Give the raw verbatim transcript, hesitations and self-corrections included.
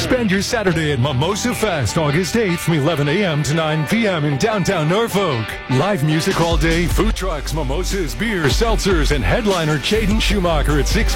Spend your Saturday at Mimosa Fest, August eighth from eleven a.m. to nine p.m. in downtown Norfolk. Live music all day, food trucks, mimosas, beers, seltzers, and headliner Jaden Schumacher at six